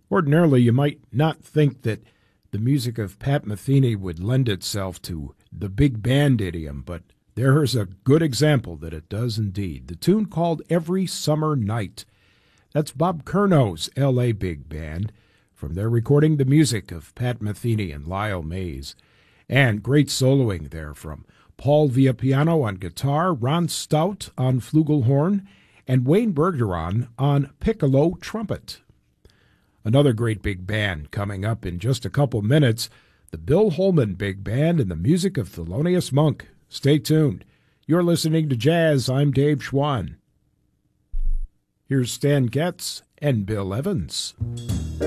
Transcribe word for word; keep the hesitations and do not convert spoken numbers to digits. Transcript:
Ordinarily, you might not think that the music of Pat Metheny would lend itself to the big band idiom, but there's a good example that it does indeed. The tune called Every Summer Night. That's Bob Curno's L A Big Band, from their recording the music of Pat Metheny and Lyle Mays. And great soloing there from Paul Villapiano on guitar, Ron Stout on flugelhorn, and Wayne Bergeron on piccolo trumpet. Another great big band coming up in just a couple minutes, the Bill Holman Big Band and the music of Thelonious Monk. Stay tuned. You're listening to Jazz. I'm Dave Schwann. Here's Stan Getz and Bill Evans.